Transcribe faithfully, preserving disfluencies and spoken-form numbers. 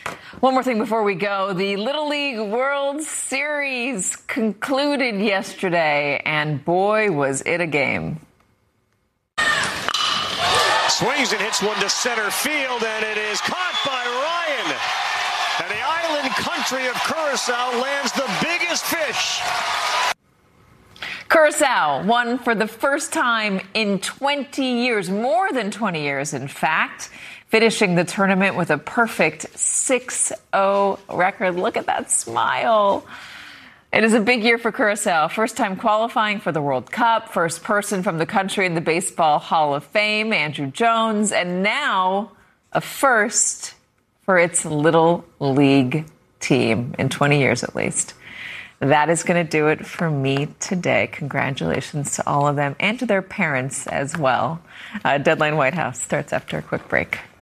One more thing before we go. The Little League World Series concluded yesterday, and boy, was it a game. Swings and hits one to center field, and it is caught by Ryan. And the island country of Curacao lands the biggest fish. Curacao won for the first time in twenty years, more than twenty years, in fact, finishing the tournament with a perfect six oh record. Look at that smile. It is a big year for Curacao. First time qualifying for the World Cup, first person from the country in the Baseball Hall of Fame, Andruw Jones, and now a first for its Little League team in twenty years at least. That is going to do it for me today. Congratulations to all of them and to their parents as well. Uh, Deadline White House starts after a quick break.